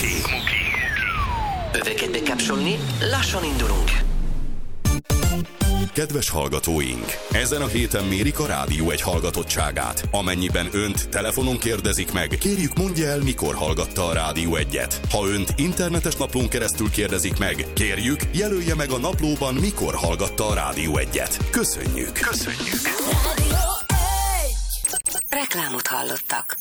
Öveket bekapcsolni, lassan indulunk. Kedves hallgatóink! Ezen a héten mérik a Rádió Egy hallgatottságát. Amennyiben önt telefonon kérdezik meg, kérjük mondja el, mikor hallgatta a Rádió Egyet. Ha önt internetes naplón keresztül kérdezik meg, kérjük, jelölje meg a naplóban, mikor hallgatta a Rádió Egyet. Köszönjük! Rádió Egy! Reklámot hallottak.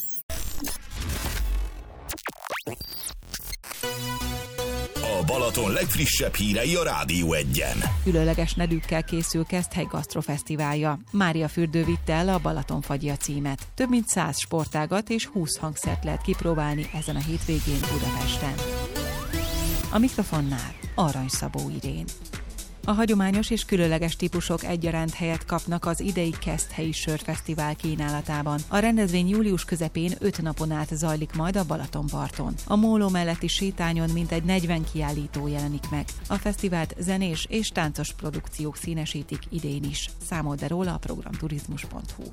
A Balaton legfrissebb hírei a Rádió Egyen. Különleges nedűkkel készül Keszthely Gasztrofesztiválja. Máriafürdő vitte el a Balatonfagyia címet. Több mint 100 sportágat és 20 hangszert lehet kipróbálni ezen a hétvégén Budapesten. A mikrofonnál Arany Szabó Irén. A hagyományos és különleges típusok egyaránt helyet kapnak az idei Keszthelyi Sörfesztivál kínálatában. A rendezvény július közepén 5 napon át zajlik majd a Balatonparton. A móló melletti sétányon mintegy 40 kiállító jelenik meg. A fesztivált zenés és táncos produkciók színesítik idén is. Számol be róla a programturizmus.hu.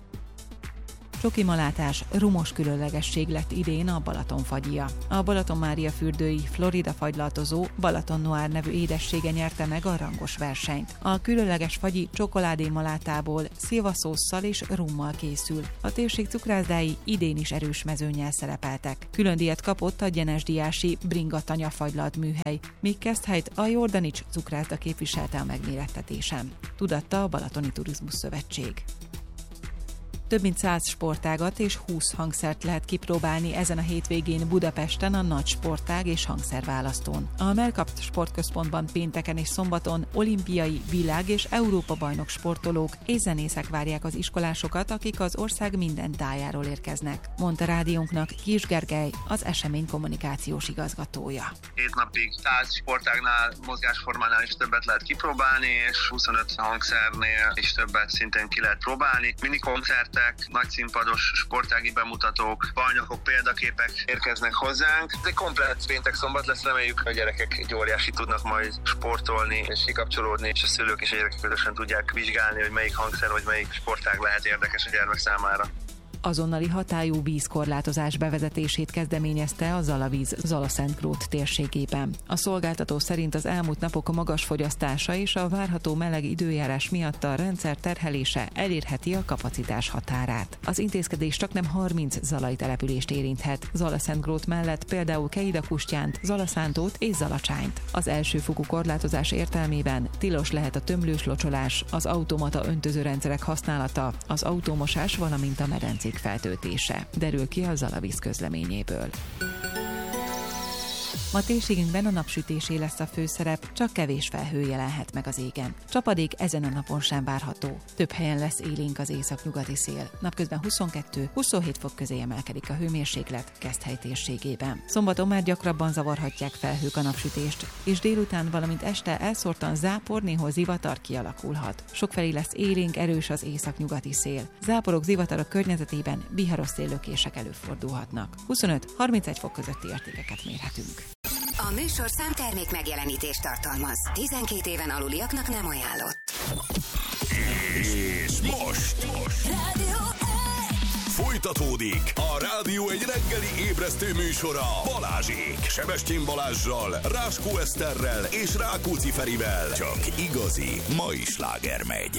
Csokimalátás, rumos különlegesség lett idén a Balatonfagyia. A Balaton Máriafürdői Florida fagylaltozó Balaton Noir nevű édessége nyerte meg a rangos versenyt. A különleges fagyi csokoládémalátából szilvaszósszal és rummal készül. A térség cukrászdái idén is erős mezőnnyel szerepeltek. Külön díjat kapott a gyenesdiási Bringa Tanya fagylalt műhely, míg Keszthelyt a Jordanics cukrászda képviselte a megmérettetésen. Tudatta a Balatoni Turizmus Szövetség. Több mint 100 sportágat és 20 hangszert lehet kipróbálni ezen a hétvégén Budapesten a nagy sportág és hangszerválasztón. A Melkap Sportközpontban pénteken és szombaton olimpiai, világ- és Európa-bajnok sportolók és zenészek várják az iskolásokat, akik az ország minden tájáról érkeznek, mondta rádiónknak Kis Gergely, az esemény kommunikációs igazgatója. 7 napig 100 sportágnál, mozgásformánál is többet lehet kipróbálni, és 25 hangszernél is többet szintén ki lehet próbálni. Minikoncertek, nagy színpados sportági bemutatók, bajnokok, példaképek érkeznek hozzánk. Ez egy komplett péntek-szombat lesz, reméljük, hogy a gyerekek egy óriási tudnak majd sportolni és kikapcsolódni, és a szülők és a gyerekek közösen tudják vizsgálni, hogy melyik hangszer vagy melyik sportág lehet érdekes a gyermek számára. Azonnali hatályú vízkorlátozás bevezetését kezdeményezte a Zalavíz Zalaszentgrót térségében. A szolgáltató szerint az elmúlt napok magas fogyasztása és a várható meleg időjárás miatt a rendszer terhelése elérheti a kapacitás határát. Az intézkedés csaknem 30 zalai települést érinthet. Zalaszentgrót mellett például Keidakustyánt, Zalaszántót és Zalacsányt. Az elsőfokú korlátozás értelmében tilos lehet a tömlős locsolás, az automata öntözőrendszerek használata, az autómosás, valamint a medencék feltöltése, derül ki a Zalavíz közleményéből. Ma térségünkben a napsütésé lesz a főszerep, csak kevés felhő jelenhet meg az égen. Csapadék ezen a napon sem várható. Több helyen lesz élénk az északnyugati szél. Napközben 22-27 fok közé emelkedik a hőmérséklet Keszthely térségében. Szombaton már gyakrabban zavarhatják felhők a napsütést, és délután, valamint este elszórtan zápor, néhol zivatar kialakulhat. Sokfelé lesz élénk, erős az északnyugati szél. Záporok, zivatarok környezetében viharos széllökések előfordulhatnak. 25-31 fok közötti értékeket mérhetünk. A műsor számtermék megjelenítést tartalmaz. 12 éven aluliaknak nem ajánlott. És most Rádió Egy! folytatódik a Rádió Egy reggeli ébresztő műsora Balázsék. Sebestyén Balázssal, Ráskó Eszterrel és Rákóczi Ferivel. Csak igazi mai sláger megy.